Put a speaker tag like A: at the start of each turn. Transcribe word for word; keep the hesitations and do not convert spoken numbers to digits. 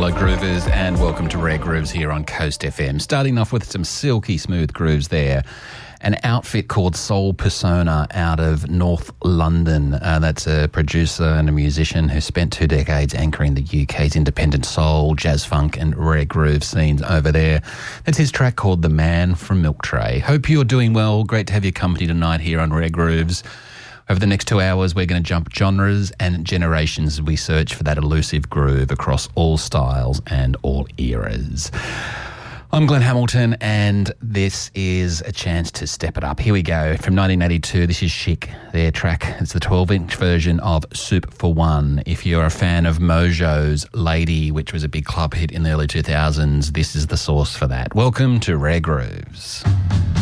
A: Hello Groovers and welcome to Rare Grooves here on Coast F M. Starting off with some silky smooth grooves there. An outfit called Soul Persona out of North London. Uh, that's a producer and a musician who spent two decades anchoring the U K's independent soul, jazz funk and rare groove scenes over there. That's his track called The Man from Milk Tray. Hope you're doing well. Great to have your company tonight here on Rare Grooves. Over the next two hours, we're going to jump genres and generations as we search for that elusive groove across all styles and all eras. I'm Glenn Hamilton, and this is a chance to step it up. Here we go. From nineteen eighty-two, this is Chic, their track. It's the twelve-inch version of Soup for One. If you're a fan of Mojo's Lady, which was a big club hit in the early two thousands, this is the source for that. Welcome to Rare Grooves.